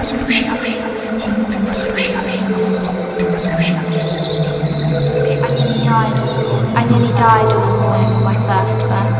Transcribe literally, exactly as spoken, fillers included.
resolutions. Holding resolutions. Holding resolutions. I nearly died on the morning. I nearly died on the morning of my first birthday.